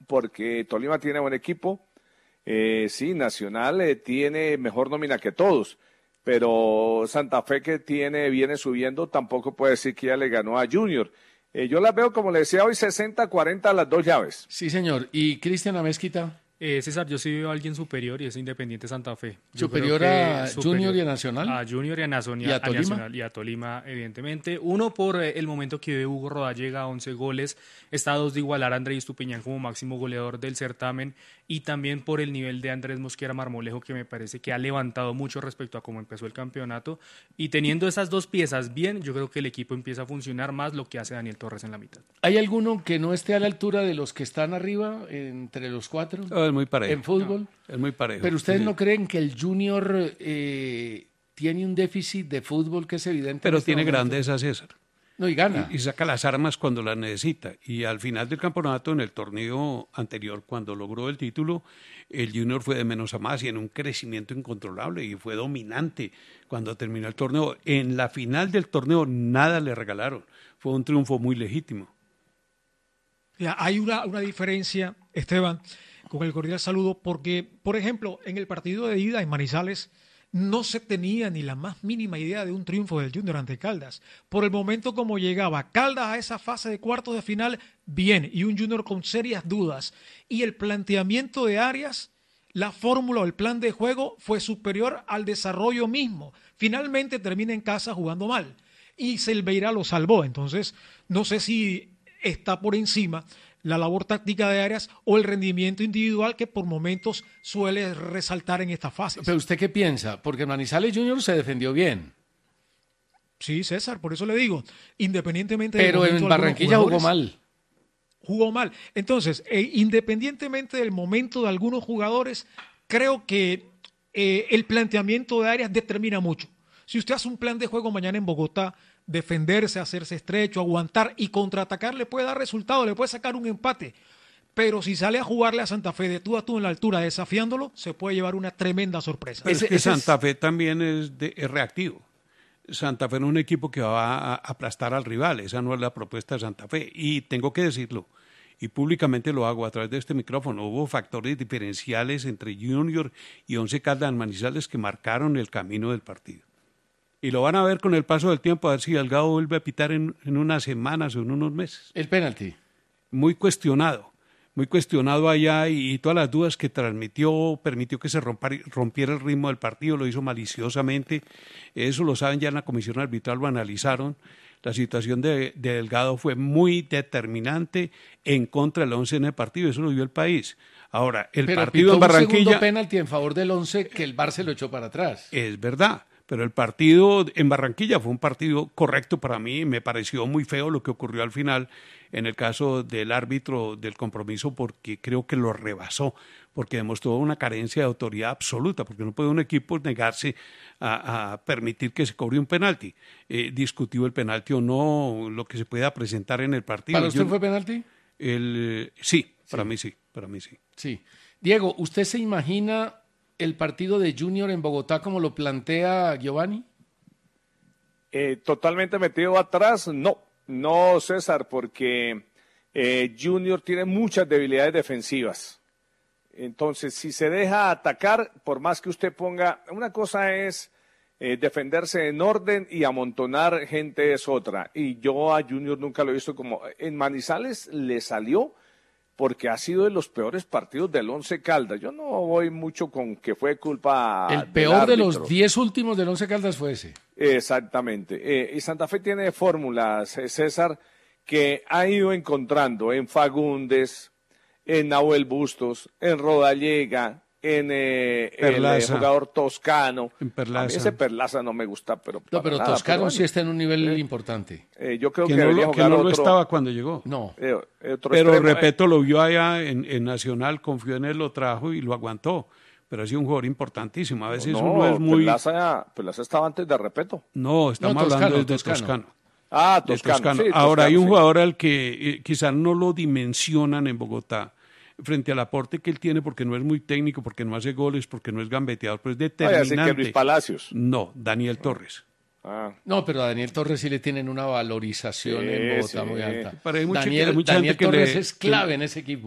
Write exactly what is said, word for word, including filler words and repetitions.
porque Tolima tiene buen equipo. Eh, sí, Nacional eh, tiene mejor nómina que todos, pero Santa Fe, que tiene viene subiendo, tampoco puede decir que ya le ganó a Junior. Eh, yo las veo, como le decía hoy, sesenta cuarenta las dos llaves. Sí, señor. ¿Y Cristian Amezquita? Eh, César, yo sí veo a alguien superior y es Independiente Santa Fe. Yo ¿Superior a superior, Junior y a Nacional? A Junior y a, Nacional, ¿Y a Tolima? a Nacional y a Tolima, evidentemente. Uno, por eh, el momento que vive Hugo Rodallega, a once goles. Está a dos de igualar a Andrés Estupiñán como máximo goleador del certamen. Y también por el nivel de Andrés Mosquera Marmolejo, que me parece que ha levantado mucho respecto a cómo empezó el campeonato. Y teniendo esas dos piezas bien, yo creo que el equipo empieza a funcionar más lo que hace Daniel Torres en la mitad. ¿Hay alguno que no esté a la altura de los que están arriba, entre los cuatro? Oh, es muy parejo. En fútbol. No, es muy parejo. Pero ustedes sí. no creen que el Junior eh, tiene un déficit de fútbol que es evidente. Pero este tiene momento? grandeza, César. No, y gana. Y, y saca las armas cuando las necesita. Y al final del campeonato, en el torneo anterior, cuando logró el título, el Junior fue de menos a más y en un crecimiento incontrolable y fue dominante cuando terminó el torneo. En la final del torneo nada le regalaron. Fue un triunfo muy legítimo. Ya, hay una, una diferencia, Esteban, con el cordial saludo, porque, por ejemplo, en el partido de ida en Manizales no se tenía ni la más mínima idea de un triunfo del Junior ante Caldas. Por el momento como llegaba Caldas a esa fase de cuartos de final, bien, y un Junior con serias dudas. Y el planteamiento de Arias, la fórmula o el plan de juego fue superior al desarrollo mismo. Finalmente termina en casa jugando mal. Y Silveira lo salvó. Entonces, no sé si está por encima la labor táctica de Arias o el rendimiento individual que por momentos suele resaltar en esta fase. ¿Pero usted qué piensa? Porque Manizales Junior se defendió bien. Sí, César, por eso le digo, independientemente Pero del en Barranquilla jugó mal. Jugó mal. Entonces, eh, independientemente del momento de algunos jugadores, creo que eh, el planteamiento de Arias determina mucho. Si usted hace un plan de juego mañana en Bogotá, defenderse, hacerse estrecho, aguantar y contraatacar le puede dar resultado, le puede sacar un empate. Pero si sale a jugarle a Santa Fe de tú a tú en la altura desafiándolo, se puede llevar una tremenda sorpresa. Pero es que Santa Fe también es, de, es reactivo. Santa Fe no es un equipo que va a aplastar al rival, esa no es la propuesta de Santa Fe. Y tengo que decirlo, y públicamente lo hago a través de este micrófono, hubo factores diferenciales entre Junior y Once Caldas Manizales que marcaron el camino del partido. Y lo van a ver con el paso del tiempo, a ver si Delgado vuelve a pitar en, en unas semanas o en unos meses. El penalti. Muy cuestionado, muy cuestionado allá y, y todas las dudas que transmitió, permitió que se rompar, rompiera el ritmo del partido, lo hizo maliciosamente. Eso lo saben ya en la comisión arbitral, lo analizaron. La situación de, de Delgado fue muy determinante en contra del Once en el partido, eso lo vio el país. Ahora, el Pero partido en pitó un Barranquilla... segundo penalti en favor del Once que el V A R se lo echó para atrás. Es verdad. Pero el partido en Barranquilla fue un partido correcto para mí, me pareció muy feo lo que ocurrió al final en el caso del árbitro del compromiso porque creo que lo rebasó, porque demostró una carencia de autoridad absoluta, porque no puede un equipo negarse a, a permitir que se cobre un penalti. Eh, discutió el penalti o no, lo que se pueda presentar en el partido. ¿Para usted Yo, fue penalti? El, sí, para sí. mí sí, para mí sí. Sí. Diego, ¿usted se imagina el partido de Junior en Bogotá como lo plantea Giovanni? Eh, totalmente metido atrás, no, no César, porque eh, Junior tiene muchas debilidades defensivas. Entonces, si se deja atacar, por más que usted ponga, una cosa es eh, defenderse en orden y amontonar gente es otra. Y yo a Junior nunca lo he visto como, en Manizales le salió, porque ha sido de los peores partidos del Once Caldas. Yo no voy mucho con que fue culpa El del peor árbitro. de los diez últimos del Once Caldas fue ese. Exactamente. Eh, y Santa Fe tiene fórmulas, eh, César, que ha ido encontrando en Fagundes, en Nahuel Bustos, en Rodallega, en eh, el eh, jugador Toscano. En Perlaza. A mí ese Perlaza no me gusta, pero No, pero nada, Toscano pero bueno. sí está en un nivel eh, importante. Eh, yo creo que, que, no, debería lo, que jugar no otro, lo estaba cuando llegó. No. Eh, otro pero extremo, repito, eh. lo vio allá en, en Nacional, confió en él, lo trajo y lo aguantó. Pero ha sido un jugador importantísimo. A veces no, uno es muy... Perlaza, Perlaza estaba antes de Repeto. No, estamos No, Toscano, hablando de Toscano. Toscano. Ah, De Toscano. Toscano. Sí, Ahora Toscano, hay un sí. jugador al que eh, quizás no lo dimensionan en Bogotá frente al aporte que él tiene porque no es muy técnico, porque no hace goles, porque no es gambeteador, pero es determinante. Ay, así que Luis Palacios. No, Daniel Torres. Ah. No, pero a Daniel Torres sí le tienen una valorización Sí, en Bogotá sí. muy alta. Pero hay mucha- Daniel, hay mucha Daniel gente que Torres le- es clave en ese equipo.